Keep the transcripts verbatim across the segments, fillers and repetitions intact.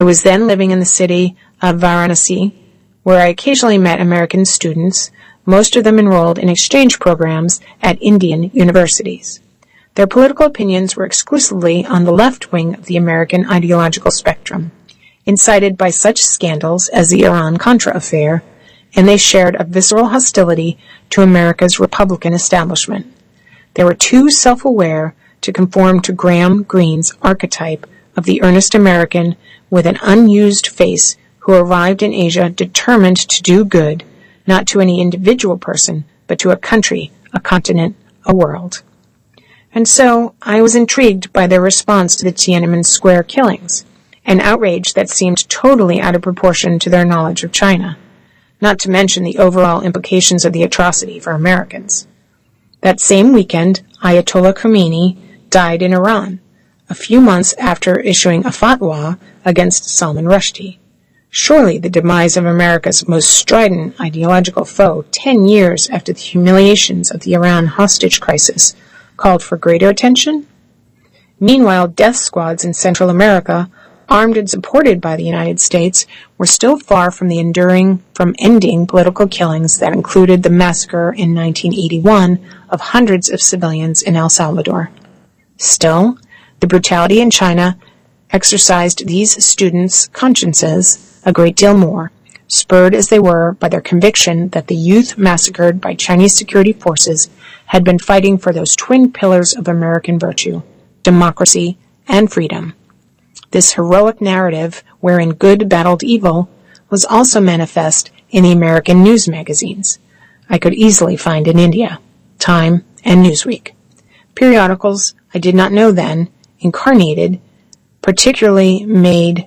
I was then living in the city of Varanasi, where I occasionally met American students, most of them enrolled in exchange programs at Indian universities. Their political opinions were exclusively on the left wing of the American ideological spectrum, incited by such scandals as the Iran-Contra affair, and they shared a visceral hostility to America's Republican establishment. They were too self-aware to conform to Graham Greene's archetype of the earnest American with an unused face who arrived in Asia determined to do good, not to any individual person, but to a country, a continent, a world. And so I was intrigued by their response to the Tiananmen Square killings, an outrage that seemed totally out of proportion to their knowledge of China, not to mention the overall implications of the atrocity for Americans. That same weekend, Ayatollah Khomeini died in Iran, a few months after issuing a fatwa against Salman Rushdie. Surely the demise of America's most strident ideological foe, ten years after the humiliations of the Iran hostage crisis, called for greater attention? Meanwhile, death squads in Central America, armed and supported by the United States, were still far from the enduring, from ending political killings that included the massacre in nineteen eighty-one of hundreds of civilians in El Salvador. Still, the brutality in China exercised these students' consciences a great deal more, spurred as they were by their conviction that the youth massacred by Chinese security forces had been fighting for those twin pillars of American virtue, democracy and freedom. This heroic narrative, wherein good battled evil, was also manifest in the American news magazines. I could easily find in India, Time and Newsweek. Periodicals I did not know then, incarnated, particularly made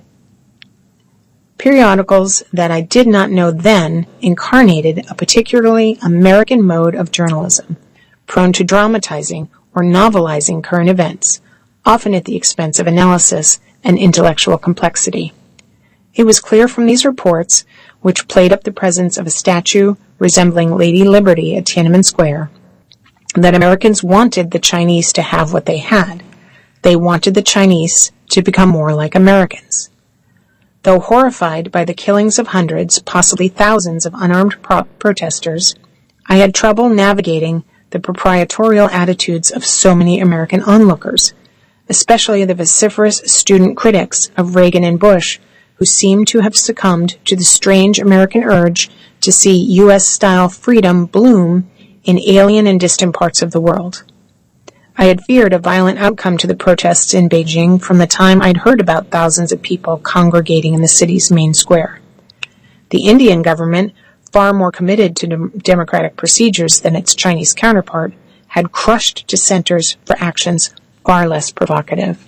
Periodicals that I did not know then incarnated a particularly American mode of journalism, prone to dramatizing or novelizing current events, often at the expense of analysis and intellectual complexity. It was clear from these reports, which played up the presence of a statue resembling Lady Liberty at Tiananmen Square, that Americans wanted the Chinese to have what they had. They wanted the Chinese to become more like Americans. Though horrified by the killings of hundreds, possibly thousands of unarmed pro- protesters, I had trouble navigating the proprietorial attitudes of so many American onlookers, especially the vociferous student critics of Reagan and Bush, who seemed to have succumbed to the strange American urge to see U S-style freedom bloom in alien and distant parts of the world. I had feared a violent outcome to the protests in Beijing from the time I'd heard about thousands of people congregating in the city's main square. The Indian government, far more committed to dem- democratic procedures than its Chinese counterpart, had crushed dissenters for actions far less provocative.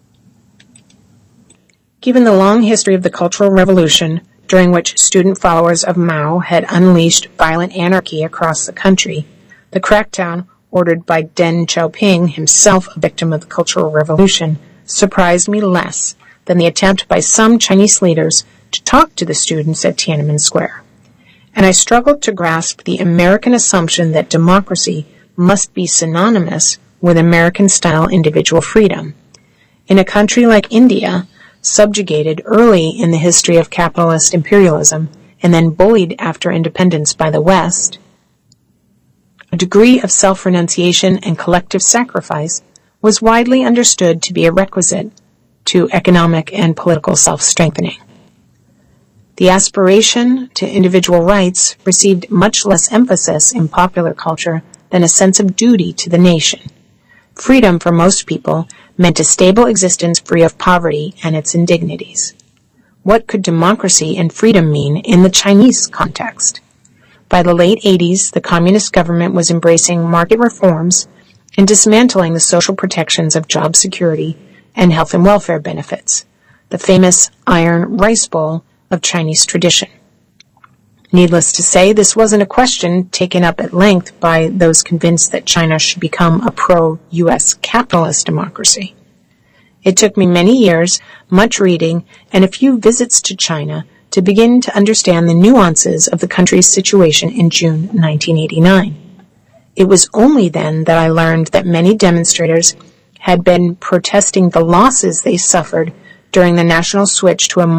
Given the long history of the Cultural Revolution, during which student followers of Mao had unleashed violent anarchy across the country, the crackdown ordered by Deng Xiaoping, himself a victim of the Cultural Revolution, surprised me less than the attempt by some Chinese leaders to talk to the students at Tiananmen Square. And I struggled to grasp the American assumption that democracy must be synonymous with American-style individual freedom. In a country like India, subjugated early in the history of capitalist imperialism and then bullied after independence by the West, a degree of self-renunciation and collective sacrifice was widely understood to be a requisite to economic and political self-strengthening. The aspiration to individual rights received much less emphasis in popular culture than a sense of duty to the nation. Freedom for most people meant a stable existence free of poverty and its indignities. What could democracy and freedom mean in the Chinese context? By the late eighties, the communist government was embracing market reforms and dismantling the social protections of job security and health and welfare benefits, the famous iron rice bowl of Chinese tradition. Needless to say, this wasn't a question taken up at length by those convinced that China should become a pro-U S capitalist democracy. It took me many years, much reading, and a few visits to China to begin to understand the nuances of the country's situation in June nineteen eighty-nine. It was only then that I learned that many demonstrators had been protesting the losses they suffered during the national switch to a